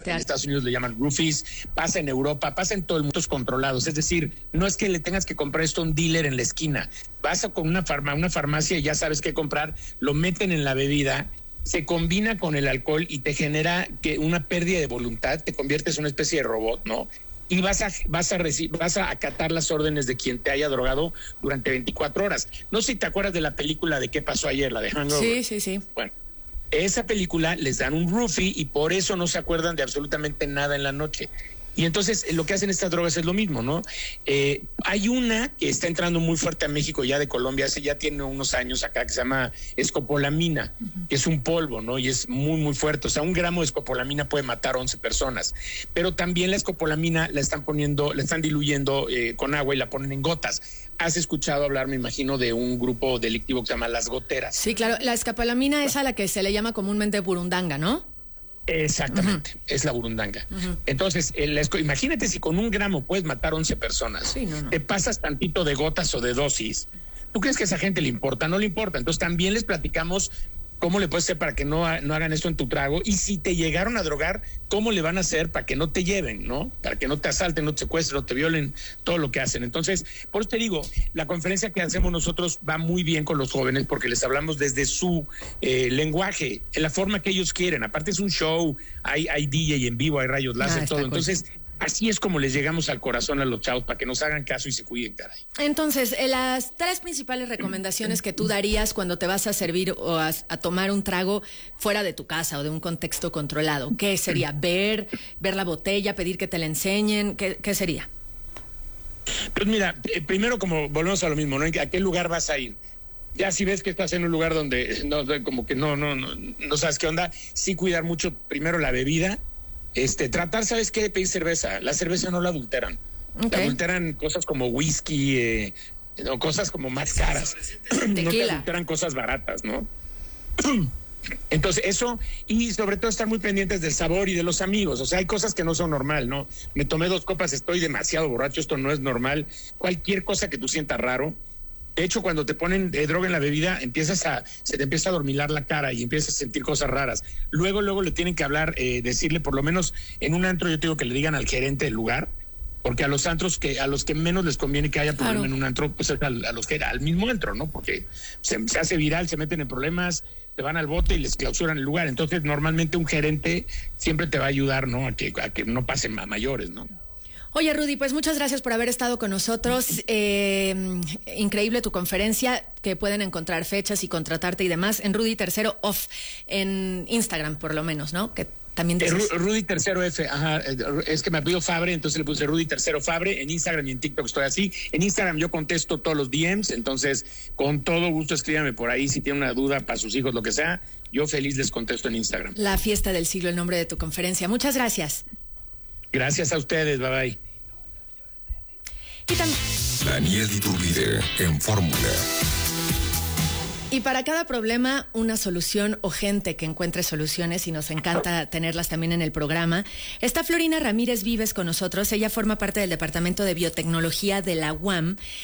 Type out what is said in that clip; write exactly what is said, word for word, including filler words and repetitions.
Te... En Estados Unidos le llaman roofies, pasa en Europa, pasa en todo el mundo controlados. Es decir, no es que le tengas que comprar esto a un dealer en la esquina. Vas a con una, farma, una farmacia y ya sabes qué comprar, lo meten en la bebida, se combina con el alcohol y te genera que una pérdida de voluntad, te conviertes en una especie de robot, ¿no? Y vas a vas a reci- vas a acatar las órdenes de quien te haya drogado durante veinticuatro horas. No sé si te acuerdas de la película de qué pasó ayer, la de Hangover. Sí, sí, sí. Bueno, esa película les dan un roofie y por eso no se acuerdan de absolutamente nada en la noche. Y entonces lo que hacen estas drogas es lo mismo, ¿no? Eh, hay una que está entrando muy fuerte a México ya de Colombia, hace ya tiene unos años acá, que se llama escopolamina, uh-huh. que es un polvo, ¿no? Y es muy, muy fuerte. O sea, un gramo de escopolamina puede matar a once personas. Pero también la escopolamina la están poniendo, la están diluyendo eh, con agua y la ponen en gotas. Has escuchado hablar, me imagino, de un grupo delictivo que se llama Las Goteras. Sí, claro. La escopolamina es a la que se le llama comúnmente burundanga, ¿no? Exactamente, uh-huh. es la burundanga. Uh-huh. Entonces, el, imagínate si con un gramo puedes matar once personas, sí, no, no. te pasas tantito de gotas o de dosis. ¿Tú crees que a esa gente le importa? No le importa. Entonces, también les platicamos cómo le puedes hacer para que no, no hagan esto en tu trago. Y si te llegaron a drogar, ¿cómo le van a hacer para que no te lleven, ¿no? Para que no te asalten, no te secuestren, no te violen, todo lo que hacen. Entonces, por eso te digo, la conferencia que hacemos nosotros va muy bien con los jóvenes porque les hablamos desde su eh, lenguaje, en la forma que ellos quieren. Aparte es un show, hay, hay D J en vivo, hay rayos láser, ah, todo. Entonces, así es como les llegamos al corazón a los chavos para que nos hagan caso y se cuiden, caray. Entonces, eh, las tres principales recomendaciones que tú darías cuando te vas a servir o a, a tomar un trago fuera de tu casa o de un contexto controlado, ¿qué sería? ¿Ver, ver la botella, pedir que te la enseñen? ¿Qué, qué sería? Pues mira, eh, primero como volvemos a lo mismo, ¿no? ¿A qué lugar vas a ir? Ya si ves que estás en un lugar donde no, como que no, no, no, no sabes qué onda, sí cuidar mucho primero la bebida. Este, tratar, ¿sabes qué? De pedir cerveza. La cerveza no la adulteran. Okay. La adulteran cosas como whisky, eh, no, cosas como más caras. No te adulteran cosas baratas, ¿no? Entonces, eso, y sobre todo estar muy pendientes del sabor y de los amigos. O sea, hay cosas que no son normal, ¿no? Me tomé dos copas, estoy demasiado borracho, esto no es normal. Cualquier cosa que tú sientas raro. De hecho, cuando te ponen eh, droga en la bebida, empiezas a, se te empieza a dormilar la cara y empiezas a sentir cosas raras. Luego, luego le tienen que hablar, eh, decirle, por lo menos en un antro, yo te digo que le digan al gerente del lugar, porque a los antros que, a los que menos les conviene que haya problema claro. en un antro, pues a, a los que al mismo antro, ¿no? Porque se, se hace viral, se meten en problemas, te van al bote y les clausuran el lugar. Entonces, normalmente un gerente siempre te va a ayudar, ¿no? A que, a que no pasen a mayores, ¿no? Oye, Rudy, pues muchas gracias por haber estado con nosotros. Eh, increíble tu conferencia, que pueden encontrar fechas y contratarte y demás en Rudy Tercero Off, en Instagram por lo menos, ¿no? Que también eh, Rudy Tercero F, ajá, es que me pidió Fabre, entonces le puse Rudy Tercero Fabre. En Instagram y en TikTok estoy así. En Instagram yo contesto todos los D Ms, entonces con todo gusto escríbame por ahí si tiene una duda para sus hijos, lo que sea. Yo feliz les contesto en Instagram. La fiesta del siglo, el nombre de tu conferencia. Muchas gracias. Gracias a ustedes, bye bye. Y tam- Daniel Iturbide en Fórmula. Y para cada problema, una solución o gente que encuentre soluciones, y nos encanta tenerlas también en el programa. Está Florina Ramírez Vives con nosotros. Ella forma parte del Departamento de Biotecnología de la U A M